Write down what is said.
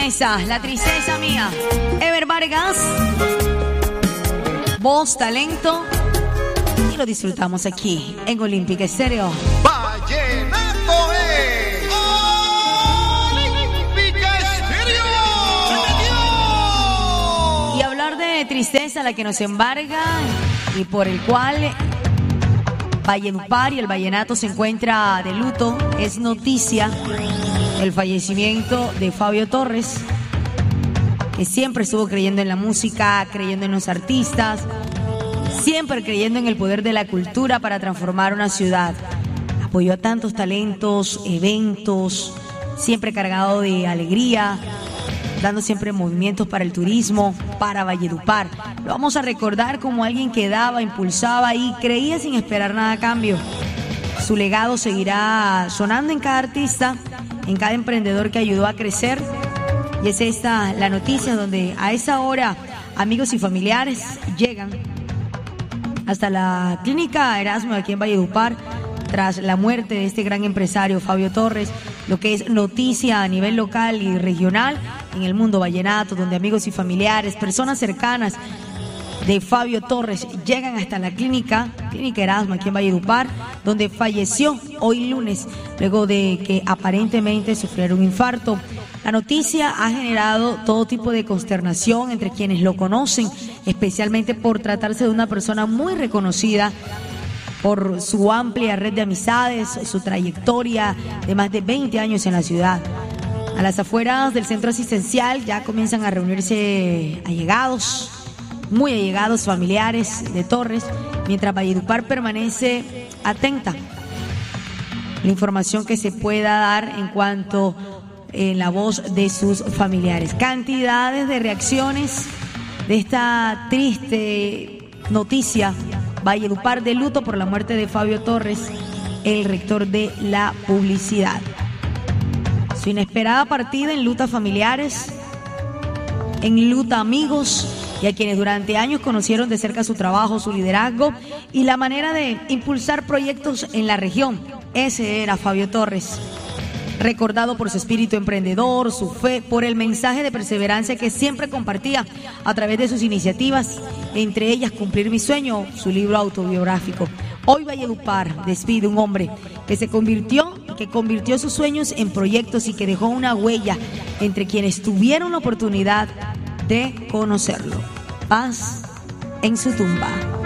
la tristeza mía. Ever Vargas, voz, talento, y lo disfrutamos aquí en Olímpica Estéreo. Vallenato es Olímpica Estéreo. Y hablar de tristeza, la que nos embarga y por el cual Valledupar y el vallenato se encuentra de luto, es noticia el fallecimiento de Fabio Torres, que siempre estuvo creyendo en la música, creyendo en los artistas, siempre creyendo en el poder de la cultura para transformar una ciudad. Apoyó a tantos talentos, eventos, siempre cargado de alegría, dando siempre movimientos para el turismo, para Valledupar. Lo vamos a recordar como alguien que daba, impulsaba y creía sin esperar nada a cambio. Su legado seguirá sonando en cada artista, en cada emprendedor que ayudó a crecer. Y es esta la noticia donde a esa hora amigos y familiares llegan hasta la clínica Erasmo aquí en Valledupar tras la muerte de este gran empresario Fabio Torres, lo que es noticia a nivel local y regional en el mundo vallenato, donde amigos y familiares, personas cercanas de Fabio Torres llegan hasta la clínica Erasmo aquí en Valledupar, donde falleció hoy lunes luego de que aparentemente sufriera un infarto. La noticia ha generado todo tipo de consternación entre quienes lo conocen, especialmente por tratarse de una persona muy reconocida por su amplia red de amistades, su trayectoria de más de 20 años en la ciudad. A las afueras del centro asistencial ya comienzan a reunirse allegados, muy allegados, familiares de Torres, mientras Valledupar permanece atenta a la información que se pueda dar en cuanto en la voz de sus familiares. Cantidades de reacciones de esta triste noticia. Valledupar de luto por la muerte de Fabio Torres, el rector de la publicidad. Su inesperada partida enluta familiares, enluta amigos y a quienes durante años conocieron de cerca su trabajo, su liderazgo y la manera de impulsar proyectos en la región. Ese era Fabio Torres, recordado por su espíritu emprendedor, su fe, por el mensaje de perseverancia que siempre compartía a través de sus iniciativas, entre ellas Cumplir mi sueño, su libro autobiográfico. Hoy Valledupar despide un hombre que convirtió sus sueños en proyectos y que dejó una huella entre quienes tuvieron la oportunidad de conocerlo. Paz en su tumba.